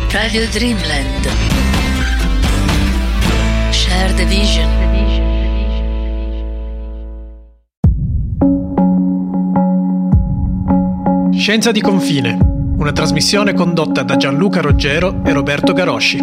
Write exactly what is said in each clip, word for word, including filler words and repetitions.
Radio Dreamland. Share the vision. Scienza di confine, una trasmissione condotta da Gianluca Roggero e Roberto Garosci.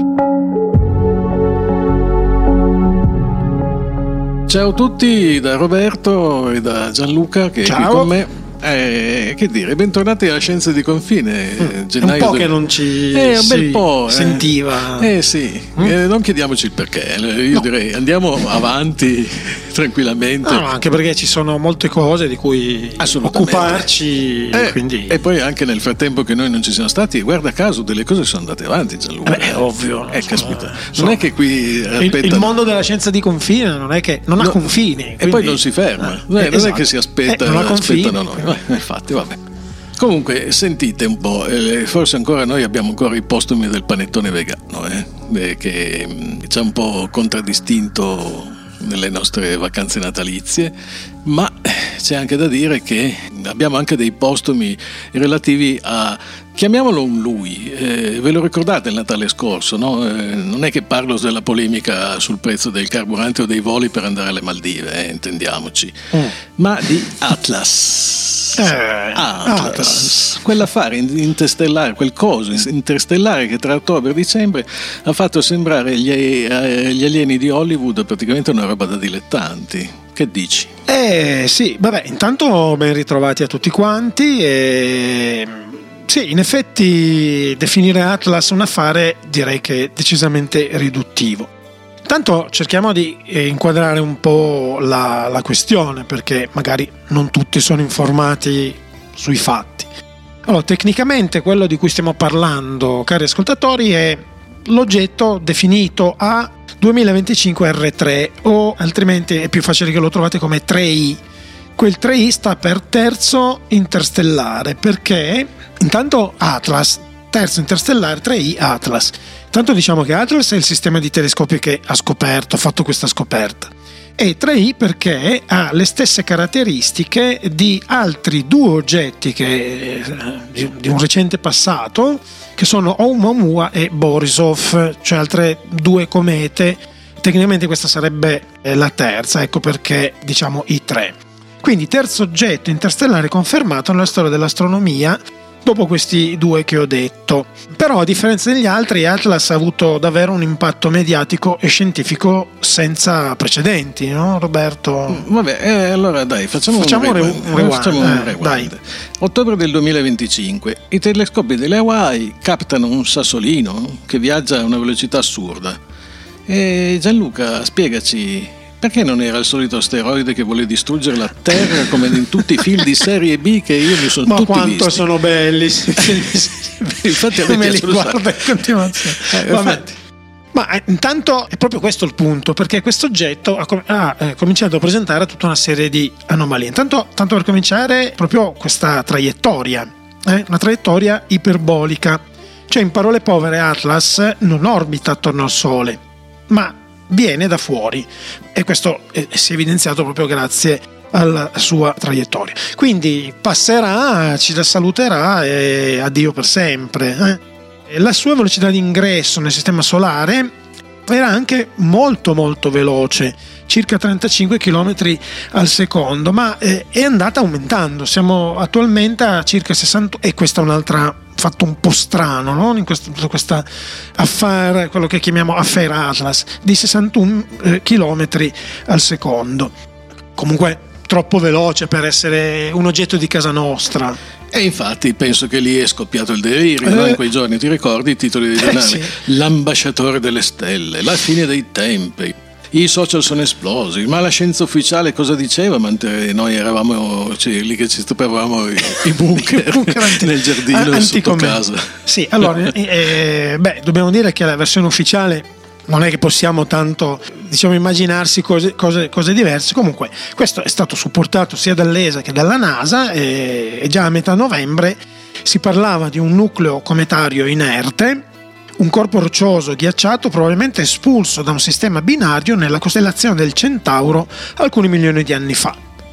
Ciao a tutti da Roberto e da Gianluca che Ciao. è qui con me. Eh, che dire, bentornati alla Scienza di confine. Mm, gennaio un po' del... che non ci eh, un bel si po', eh. sentiva. Eh sì, Mm? eh, non chiediamoci il perché. Io No. direi andiamo avanti tranquillamente. No, no, anche perché ci sono molte cose di cui Assolutamente. occuparci. Eh, quindi... E poi anche nel frattempo che noi non ci siamo stati, guarda caso, delle cose sono andate avanti, Gianluca. Eh, è ovvio. Eh, Sono- caspita. sono- Non è che qui il, aspettano. il mondo della scienza di confine non è che non ha No, confini. E quindi- poi non si ferma, Eh, non è esatto. che si aspetta, Eh, non ha confini. aspettano noi. Eh, infatti, vabbè. Comunque, sentite un po', eh, forse ancora noi abbiamo ancora i postumi del panettone vegano, eh, eh, che mh, ci ha un po' contraddistinto nelle nostre vacanze natalizie, ma c'è anche da dire che abbiamo anche dei postumi relativi a, chiamiamolo un lui, eh, ve lo ricordate il Natale scorso, no? Eh, non è che parlo della polemica sul prezzo del carburante o dei voli per andare alle Maldive, eh, intendiamoci, Mm. ma di Atlas. Eh, Atlas, Atlas. quell'affare interstellare, quel coso interstellare che tra ottobre e dicembre ha fatto sembrare gli, eh, gli alieni di Hollywood praticamente una roba da dilettanti. Che dici? Eh sì, vabbè, intanto ben ritrovati a tutti quanti e sì, in effetti definire Atlas un affare direi che è decisamente riduttivo. Intanto cerchiamo di eh, inquadrare un po' la, la questione, perché magari non tutti sono informati sui fatti. Allora, tecnicamente quello di cui stiamo parlando, cari ascoltatori, è l'oggetto definito A duemilaventicinque erre tre, o altrimenti è più facile che lo trovate come tre i. Quel tre i sta per terzo interstellare, perché intanto Atlas, terzo interstellare, tre i Atlas. Intanto diciamo che Atlas è il sistema di telescopi che ha scoperto, ha fatto questa scoperta. E tre i perché ha le stesse caratteristiche di altri due oggetti che, di, di un recente passato, che sono Oumuamua e Borisov, cioè altre due comete. Tecnicamente questa sarebbe la terza, ecco perché diciamo i tre. Quindi terzo oggetto interstellare confermato nella storia dell'astronomia dopo questi due che ho detto. Però a differenza degli altri, Atlas ha avuto davvero un impatto mediatico e scientifico senza precedenti, no Roberto? Vabbè, eh, allora dai, facciamo, Facciamo un un rewind. rewind, Facciamo eh, un rewind. dai. Ottobre del duemilaventicinque, i telescopi delle Hawaii captano un sassolino che viaggia a una velocità assurda. E Gianluca, spiegaci, perché non era il solito asteroide che vuole distruggere la Terra come in tutti i film di serie B che io mi sono Ma tutti quanto visti? sono belli! Infatti a me me li piacciono guardo in continuazione. Eh, Vabbè. infatti. Ma eh, intanto è proprio questo il punto, perché questo oggetto ha, com- ha eh, cominciato a presentare tutta una serie di anomalie. Intanto, tanto per cominciare, proprio questa traiettoria, eh, una traiettoria iperbolica. Cioè, in parole povere, Atlas non orbita attorno al Sole, ma viene da fuori. E questo eh, si è evidenziato proprio grazie alla sua traiettoria. Quindi passerà, ci saluterà e addio per sempre. Eh. La sua velocità di ingresso nel sistema solare era anche molto molto veloce, circa trentacinque chilometri al secondo, ma eh, è andata aumentando. Siamo attualmente a circa sessanta, e questo è un altro fatto un po' strano, no? In questo, questa affare, quello che chiamiamo affair Atlas, di sessantuno eh, chilometri al secondo. Comunque troppo veloce per essere un oggetto di casa nostra. E infatti penso che lì è scoppiato il delirio, Eh. no? In quei giorni ti ricordi i titoli dei giornali? sì. L'ambasciatore delle stelle, la fine dei tempi, i social sono esplosi, ma la scienza ufficiale cosa diceva? Mentre noi eravamo cioè, lì che ci stupavamo i, i bunker, I bunker anti- nel giardino a- sotto anticomè. casa. Sì, allora, eh, beh, dobbiamo dire che la versione ufficiale non è che possiamo tanto, diciamo, immaginarsi cose, cose, cose diverse. Comunque questo è stato supportato sia dall'E S A che dalla NASA e, e già a metà novembre si parlava di un nucleo cometario inerte, un corpo roccioso ghiacciato probabilmente espulso da un sistema binario nella costellazione del Centauro alcuni milioni di anni fa.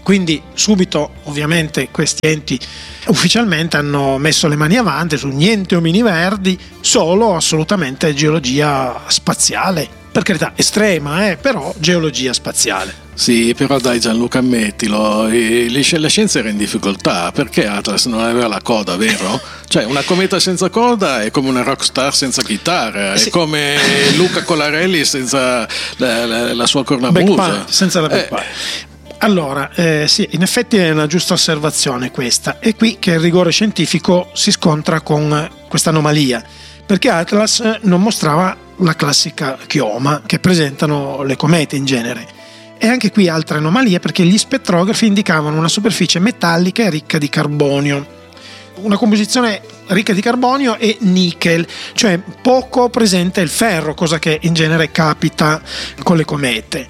Quindi subito ovviamente questi enti ufficialmente hanno messo le mani avanti su niente omini verdi, solo assolutamente geologia spaziale, per carità estrema, eh, però geologia spaziale. Sì, però dai Gianluca, ammettilo, e la scienza era in difficoltà, perché Atlas non aveva la coda, vero? Cioè una cometa senza coda è come una rockstar senza chitarra, Sì. È come Luca Colarelli senza la, la, la sua cornamusa. Backpipe, senza la backpipe. Eh. Allora, eh, sì, in effetti è una giusta osservazione questa. È qui che il rigore scientifico si scontra con questa anomalia, perché Atlas non mostrava la classica chioma che presentano le comete in genere. E anche qui altre anomalie, perché gli spettrografi indicavano una superficie metallica e ricca di carbonio. Una composizione ricca di carbonio e nickel, cioè poco presente il ferro, cosa che in genere capita con le comete.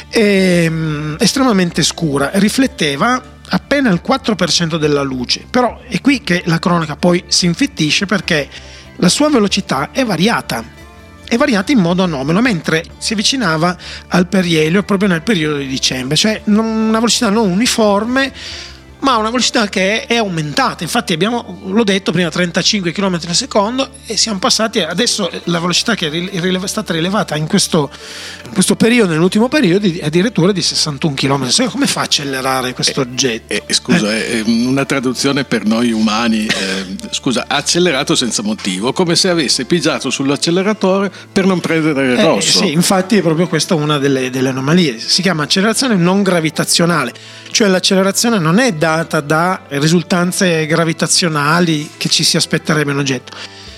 E, um, estremamente scura, rifletteva appena il quattro per cento della luce, però è qui che la cronaca poi si infittisce, perché la sua velocità è variata. È variata in modo anomalo mentre si avvicinava al perielio proprio nel periodo di dicembre, cioè una velocità non uniforme, ma una velocità che è aumentata. Infatti abbiamo, l'ho detto prima, trentacinque chilometri al secondo, e siamo passati adesso la velocità che è stata rilevata in questo, in questo periodo, nell'ultimo periodo, addirittura di sessantuno chilometri. Sai come fa a accelerare questo oggetto? Eh, eh, scusa, eh. è una traduzione per noi umani. Eh, scusa, accelerato senza motivo, come se avesse pigiato sull'acceleratore per non prendere il rosso. Eh, sì, infatti è proprio questa una delle, delle anomalie. Si chiama accelerazione non gravitazionale, cioè l'accelerazione non è data da risultanze gravitazionali che ci si aspetterebbe un oggetto,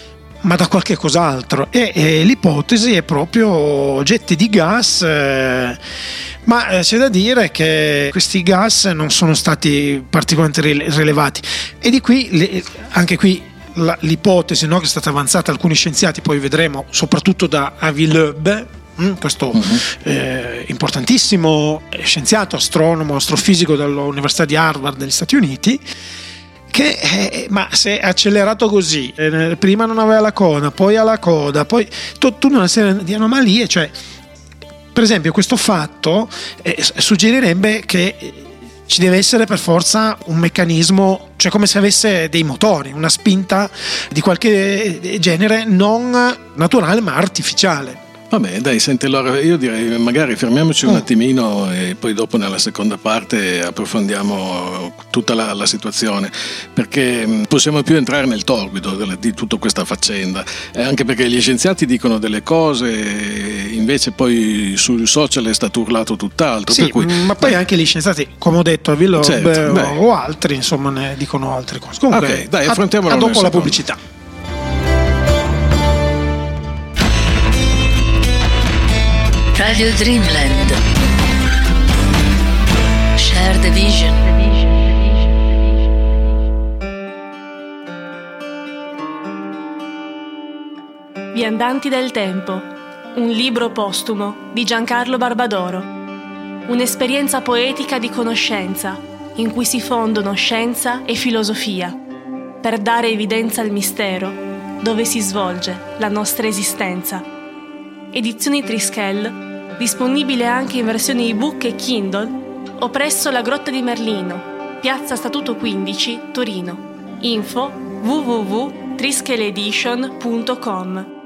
ma da qualche cos'altro, e, e l'ipotesi è proprio getti di gas, eh, ma eh, c'è da dire che questi gas non sono stati particolarmente rilevati, e di qui le, anche qui la, l'ipotesi, no, che è stata avanzata da alcuni scienziati, poi vedremo soprattutto da Avi Loeb, questo uh-huh. eh, importantissimo scienziato, astronomo, astrofisico dall'Università di Harvard degli Stati Uniti, che eh, ma se è accelerato così, eh, prima non aveva la coda, poi ha la coda, poi tutta una serie di anomalie, cioè per esempio questo fatto eh, suggerirebbe che ci deve essere per forza un meccanismo, cioè come se avesse dei motori, una spinta di qualche genere non naturale ma artificiale. Vabbè, dai, senti, allora io direi magari fermiamoci un attimino e poi dopo nella seconda parte approfondiamo tutta la, la situazione, perché possiamo più entrare nel torbido delle, di tutta questa faccenda, eh, anche perché gli scienziati dicono delle cose, invece poi sui social è stato urlato tutt'altro. Sì, per cui, ma poi beh, anche gli scienziati, come ho detto, a Villob certo, o, o altri, insomma, ne dicono altre cose. Comunque, okay, dai, affrontiamolo a, a dopo la secondo. pubblicità. Radio Dreamland. Share the vision. Viandanti del tempo, un libro postumo di Giancarlo Barbadoro. Un'esperienza poetica di conoscenza in cui si fondono scienza e filosofia per dare evidenza al mistero dove si svolge la nostra esistenza. Edizioni Trischel, disponibile anche in versione ebook e Kindle o presso la Grotta di Merlino, Piazza Statuto quindici, Torino. Info w w w punto trischeledition punto com.